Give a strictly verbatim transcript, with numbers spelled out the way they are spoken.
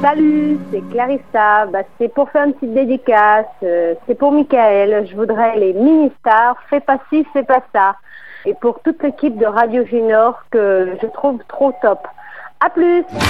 Salut, c'est Clarissa. Bah, c'est pour faire une petite dédicace. Euh, c'est pour Michael. Je voudrais les mini-stars. Fais pas ci, fais pas ça. Et pour toute l'équipe de Radio Junior que je trouve trop top. À plus!